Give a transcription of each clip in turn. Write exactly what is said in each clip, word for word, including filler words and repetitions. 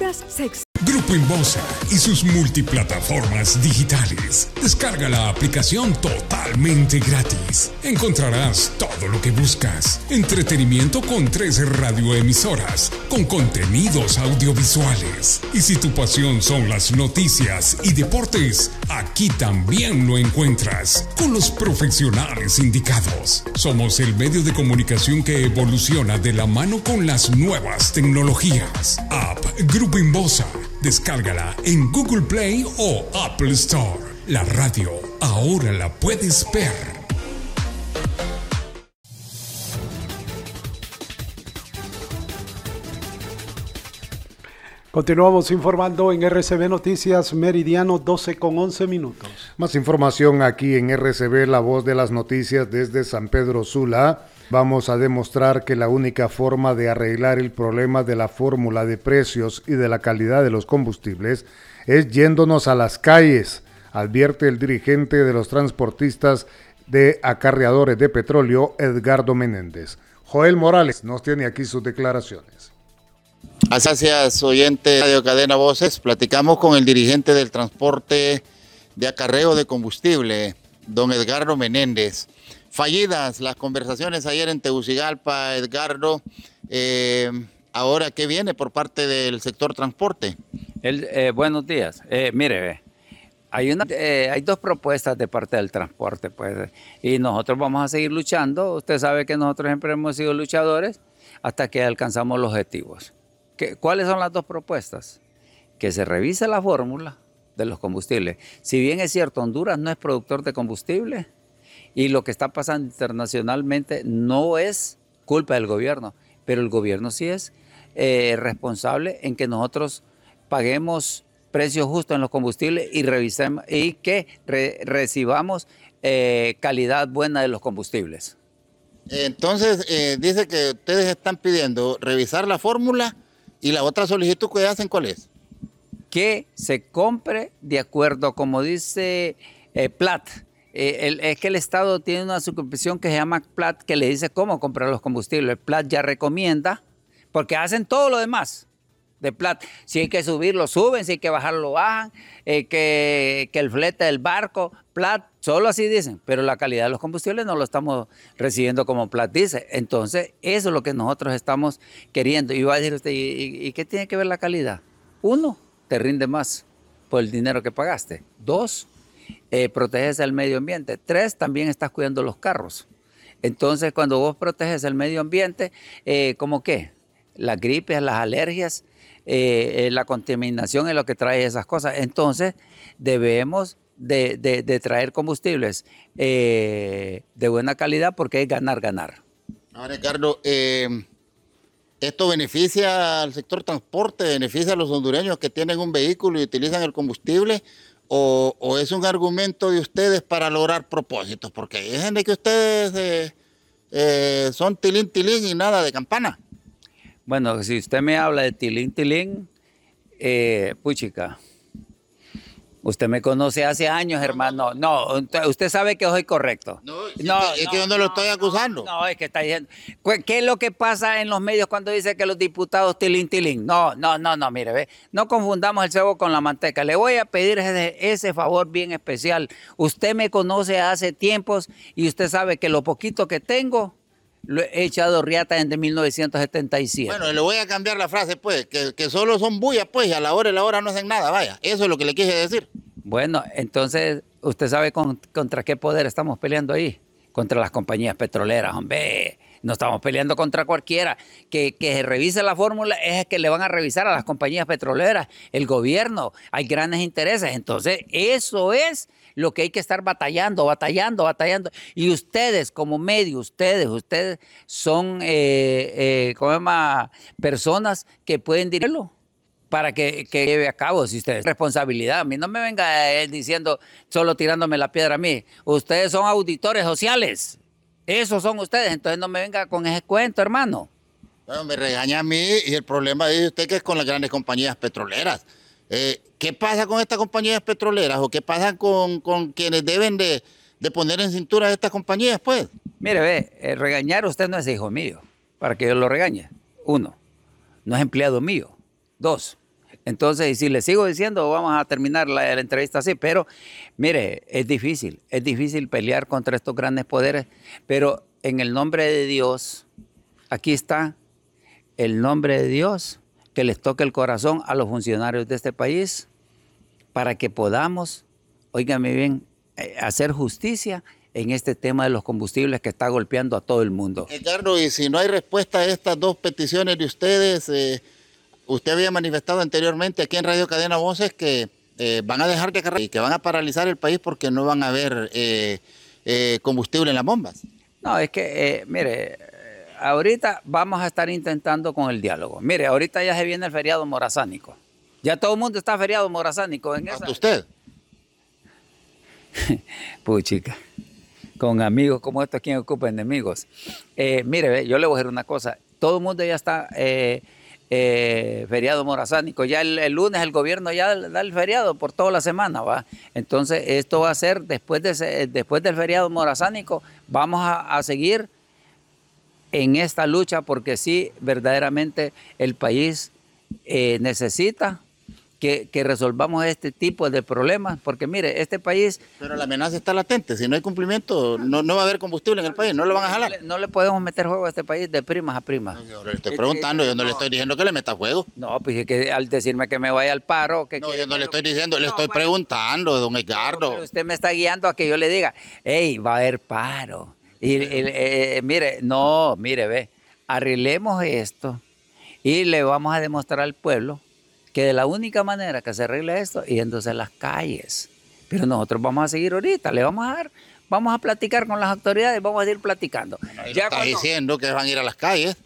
aventuras, sexo. Grupo Inbosa y sus multiplataformas digitales. Descarga la aplicación totalmente gratis. Encontrarás todo lo que buscas. Entretenimiento con tres radioemisoras, con contenidos audiovisuales. Y si tu pasión son las noticias y deportes, aquí también lo encuentras, con los profesionales indicados. Somos el medio de comunicación que evoluciona de la mano con las nuevas tecnologías. App Grupo Inbosa. Descárgala en Google Play o Apple Store. La radio ahora la puedes ver. Continuamos informando en R C B Noticias Meridiano, doce con once minutos. Más información aquí en R C B, la voz de las noticias desde San Pedro Sula. Vamos a demostrar que la única forma de arreglar el problema de la fórmula de precios y de la calidad de los combustibles es yéndonos a las calles, advierte el dirigente de los transportistas de acarreadores de petróleo, Edgardo Menéndez. Joel Morales nos tiene aquí sus declaraciones. Gracias, oyente de Radio Cadena Voces. Platicamos con el dirigente del transporte de acarreo de combustible, don Edgardo Menéndez. Fallidas las conversaciones ayer en Tegucigalpa, Edgardo. Eh, ahora, ¿qué viene por parte del sector transporte? El, eh, buenos días. Eh, mire, ve, hay, una, eh, hay dos propuestas de parte del transporte, pues, y nosotros vamos a seguir luchando. Usted sabe que nosotros siempre hemos sido luchadores hasta que alcanzamos los objetivos. ¿Qué, ¿Cuáles son las dos propuestas? Que se revise la fórmula de los combustibles. Si bien es cierto, Honduras no es productor de combustible, y lo que está pasando internacionalmente no es culpa del gobierno, pero el gobierno sí es eh, responsable en que nosotros paguemos precios justos en los combustibles y revisemos y que re, recibamos eh, calidad buena de los combustibles. Entonces, eh, dice que ustedes están pidiendo revisar la fórmula y la otra solicitud que hacen, ¿cuál es? Que se compre de acuerdo, como dice eh, Plat. Eh, el, es que el Estado tiene una suscripción que se llama Plat, que le dice cómo comprar los combustibles. Plat ya recomienda, porque hacen todo lo demás de Plat. Si hay que subirlo, suben, si hay que bajarlo, lo bajan, eh, que, que el flete del barco, Plat, solo así dicen, pero la calidad de los combustibles no lo estamos recibiendo como Plat dice. Entonces, eso es lo que nosotros estamos queriendo. Y va a decir usted, ¿y, y, y qué tiene que ver la calidad? Uno, te rinde más por el dinero que pagaste. Dos, Eh, proteges el medio ambiente. Tres, también estás cuidando los carros. Entonces, cuando vos proteges el medio ambiente, eh, ¿cómo qué? Las gripes, las alergias, eh, eh, la contaminación es lo que trae esas cosas. Entonces, debemos de, de, de traer combustibles eh, de buena calidad porque es ganar, ganar. Ahora, Ricardo, eh, ¿esto beneficia al sector transporte, beneficia a los hondureños que tienen un vehículo y utilizan el combustible? O, ¿O es un argumento de ustedes para lograr propósitos? Porque dicen de que ustedes eh, eh, son tilín, tilín y nada de campana. Bueno, si usted me habla de tilín, tilín, eh, puchica, usted me conoce hace años, hermano. No, usted sabe que soy correcto. No, no es no, que yo no, no lo estoy acusando. No, no, es que está diciendo. ¿Qué es lo que pasa en los medios cuando dice que los diputados tilín, tilín? No, no, no, no, mire, ve. No confundamos el cebo con la manteca. Le voy a pedir ese, ese favor bien especial. Usted me conoce hace tiempos y usted sabe que lo poquito que tengo lo he echado riata desde mil novecientos setenta y siete. Bueno, le voy a cambiar la frase, pues, que, que solo son bullas, pues, y a la hora y la hora no hacen nada, vaya. Eso es lo que le quise decir. Bueno, entonces, ¿usted sabe con, contra qué poder estamos peleando ahí? Contra las compañías petroleras, hombre. No estamos peleando contra cualquiera. Que, que se revise la fórmula es que le van a revisar a las compañías petroleras, el gobierno, hay grandes intereses. Entonces, eso es lo que hay que estar batallando, batallando, batallando. Y ustedes, como medio, ustedes, ustedes son eh, eh, ¿cómo se llama? Personas que pueden dirigirlo para que, que lleve a cabo, si ustedes responsabilidad. A mí no me venga él diciendo, solo tirándome la piedra a mí. Ustedes son auditores sociales. Esos son ustedes, entonces no me venga con ese cuento, hermano. Bueno, me regaña a mí y el problema dice usted que es con las grandes compañías petroleras. Eh, ¿Qué pasa con estas compañías petroleras o qué pasa con, con quienes deben de, de poner en cintura a estas compañías, pues? Mire, ve, eh, regañar usted no es hijo mío, para que yo lo regañe. Uno, no es empleado mío. Dos, Entonces, y si le sigo diciendo, vamos a terminar la, la entrevista así, pero mire, es difícil, es difícil pelear contra estos grandes poderes, pero en el nombre de Dios, aquí está el nombre de Dios, que les toque el corazón a los funcionarios de este país para que podamos, óigame bien, eh, hacer justicia en este tema de los combustibles que está golpeando a todo el mundo. Edgardo, y si no hay respuesta a estas dos peticiones de ustedes, eh, usted había manifestado anteriormente aquí en Radio Cadena Voces que eh, van a dejar de cargar y que van a paralizar el país porque no van a haber eh, eh, combustible en las bombas. No, es que, eh, mire, ahorita vamos a estar intentando con el diálogo. Mire, ahorita ya se viene el feriado morazánico. Ya todo el mundo está feriado morazánico. En ¿Hasta esa... usted? Puchica, con amigos como estos, ¿quién ocupa enemigos? Eh, mire, yo le voy a decir una cosa. Todo el mundo ya está eh, eh, feriado morazánico. Ya el, el lunes el gobierno ya da el feriado por toda la semana, ¿va? Entonces, esto va a ser después, de ese, después del feriado morazánico. Vamos a, a seguir en esta lucha porque sí, verdaderamente el país eh, necesita que, que resolvamos este tipo de problemas, porque mire, este país... Pero la amenaza está latente, si no hay cumplimiento no, no va a haber combustible en el país, no lo van a jalar. No le, no le podemos meter juego a este país de primas a primas. Yo le estoy preguntando, yo no le estoy diciendo que le meta juego. No, pues es que al decirme que me vaya al paro... Que no, que, yo no le estoy diciendo, no, le estoy bueno, preguntando, don Edgardo. Pero usted me está guiando a que yo le diga, hey, va a haber paro. Y, y eh, mire, no, mire, ve, arreglemos esto y le vamos a demostrar al pueblo que de la única manera que se arregle esto es yéndose a las calles. Pero nosotros vamos a seguir ahorita, le vamos a dar, vamos a platicar con las autoridades, vamos a ir platicando. Bueno, ya está cuando, diciendo que van a ir a las calles.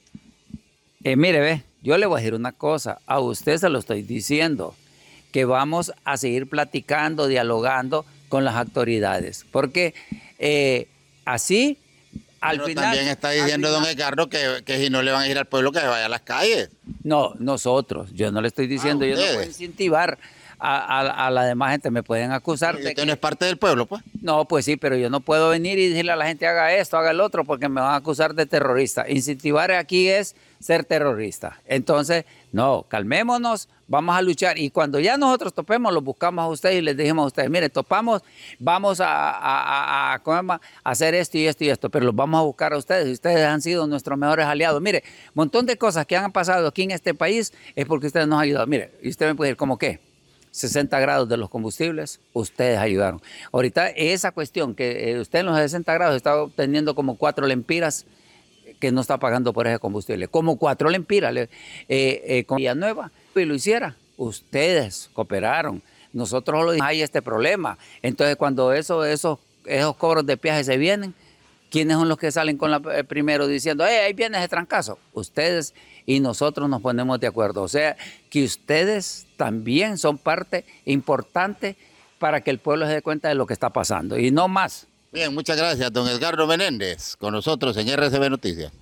Eh, mire, ve, yo le voy a decir una cosa, a usted se lo estoy diciendo, que vamos a seguir platicando, dialogando con las autoridades, porque eh, así, al Pero final... también está diciendo final, don Edgardo que, que si no le van a ir al pueblo que vaya a las calles. No, nosotros, yo no le estoy diciendo, Ah, yo no puedo incentivar a, a, a la demás gente, me pueden acusar ¿Y de usted que... no es parte del pueblo, pues? No, pues sí, pero yo no puedo venir y decirle a la gente haga esto, haga el otro, porque me van a acusar de terrorista. Incentivar aquí es ser terrorista. Entonces, no, calmémonos, vamos a luchar. Y cuando ya nosotros topemos, los buscamos a ustedes y les dijimos a ustedes, mire, topamos, vamos a, a, a, a, a hacer esto y esto y esto, pero los vamos a buscar a ustedes. Y ustedes han sido nuestros mejores aliados. Mire, un montón de cosas que han pasado aquí en este país es porque ustedes nos han ayudado. Mire, y usted me puede decir, ¿cómo qué? sesenta grados de los combustibles, ustedes ayudaron. Ahorita esa cuestión que eh, usted en los sesenta grados está obteniendo como cuatro lempiras que no está pagando por ese combustible, como cuatro lempiras, eh, eh, con Villanueva, y lo hiciera, ustedes cooperaron, nosotros lo dijimos, hay este problema, entonces cuando eso, esos, esos cobros de peaje se vienen, ¿quiénes son los que salen con la eh, primero diciendo, hey, ahí viene ese trancazo? Ustedes y nosotros nos ponemos de acuerdo. O sea, que ustedes también son parte importante para que el pueblo se dé cuenta de lo que está pasando. Y no más. Bien, muchas gracias, don Edgardo Menéndez, con nosotros en R C B Noticias.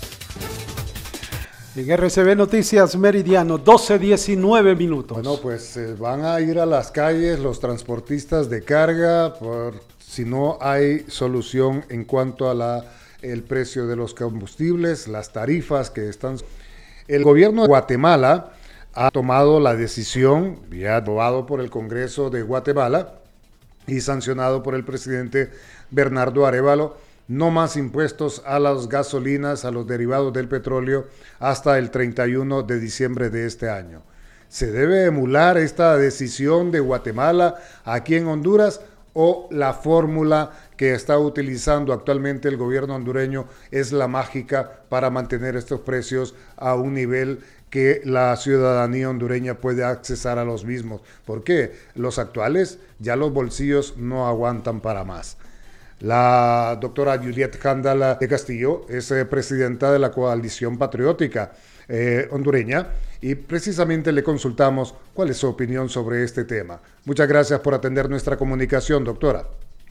En R C B Noticias Meridiano, doce diecinueve minutos. Bueno, pues eh, van a ir a las calles los transportistas de carga por si no hay solución en cuanto a la, el precio de los combustibles, las tarifas que están... El gobierno de Guatemala ha tomado la decisión, ya aprobado por el Congreso de Guatemala y sancionado por el presidente Bernardo Arévalo, no más impuestos a las gasolinas, a los derivados del petróleo, hasta el treinta y uno de diciembre de este año. ¿Se debe emular esta decisión de Guatemala aquí en Honduras o la fórmula que está utilizando actualmente el gobierno hondureño es la mágica para mantener estos precios a un nivel que la ciudadanía hondureña puede accesar a los mismos? ¿Por qué? Los actuales ya los bolsillos no aguantan para más. La doctora Juliet Jándala de Castillo es eh, presidenta de la Coalición Patriótica eh, hondureña y precisamente le consultamos cuál es su opinión sobre este tema. Muchas gracias por atender nuestra comunicación, doctora.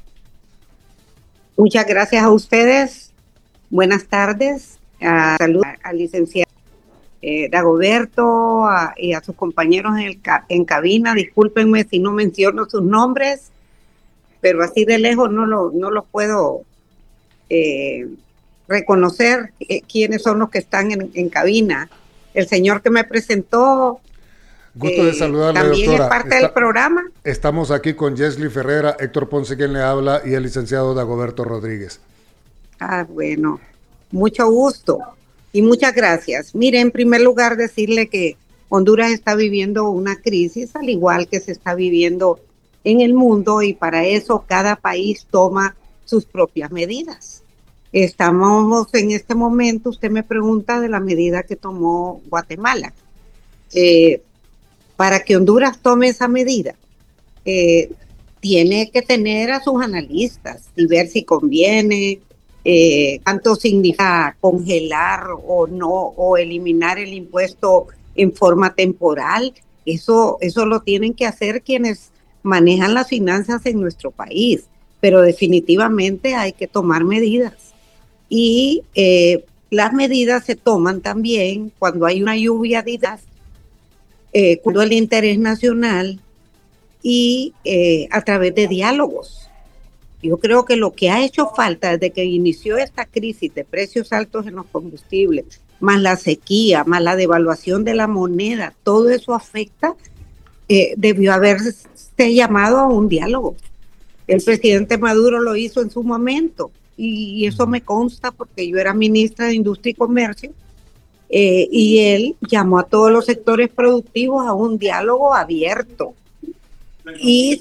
Muchas gracias a ustedes. Buenas tardes. Uh, Saludos al licenciado eh, Dagoberto a, y a sus compañeros en, el, en cabina. Discúlpenme si no menciono sus nombres, pero así de lejos no, lo, no los puedo eh, reconocer eh, quiénes son los que están en, en cabina. El señor que me presentó Gusto de eh, saludarle, también doctora. es parte Está, del programa. Estamos aquí con Yesli Ferreira, Héctor Ponce quien le habla y el licenciado Dagoberto Rodríguez. Ah, bueno, mucho gusto y muchas gracias. Mire, en primer lugar decirle que Honduras está viviendo una crisis al igual que se está viviendo en el mundo y para eso cada país toma sus propias medidas. Estamos en este momento, usted me pregunta de la medida que tomó Guatemala. Eh, para que Honduras tome esa medida, eh, tiene que tener a sus analistas y ver si conviene, eh, cuánto significa congelar o no, o eliminar el impuesto en forma temporal. Eso, eso lo tienen que hacer quienes manejan las finanzas en nuestro país, pero definitivamente hay que tomar medidas. Y eh, las medidas se toman también cuando hay una lluvia de ideas, eh, cuando el interés nacional y eh, a través de diálogos. Yo creo que lo que ha hecho falta desde que inició esta crisis de precios altos en los combustibles, más la sequía, más la devaluación de la moneda, todo eso afecta, eh, debió haberse llamado a un diálogo. El presidente Maduro lo hizo en su momento y, y eso me consta porque yo era ministra de Industria y Comercio, eh, y él llamó a todos los sectores productivos a un diálogo abierto y